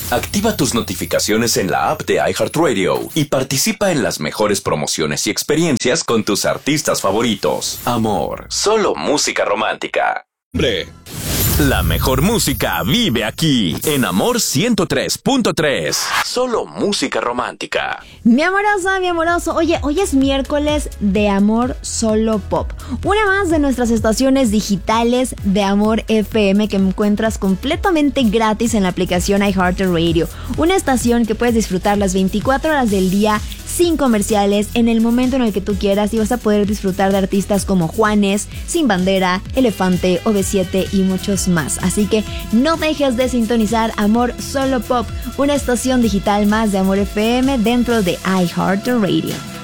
Activa tus notificaciones en la app de iHeartRadio y participa en las mejores promociones y experiencias con tus artistas favoritos. Amor, solo música romántica. La mejor música vive aquí, en Amor 103.3. Solo música romántica. Mi amorosa, mi amoroso, oye, hoy es miércoles de Amor Solo Pop. Una más de nuestras estaciones digitales de Amor FM que encuentras completamente gratis en la aplicación iHeartRadio. Una estación que puedes disfrutar las 24 horas del día sin comerciales, en el momento en el que tú quieras, y vas a poder disfrutar de artistas como Juanes, Sin Bandera, Elefante, OV7 y muchos más. Así que no dejes de sintonizar Amor Solo Pop, una estación digital más de Amor FM dentro de iHeartRadio.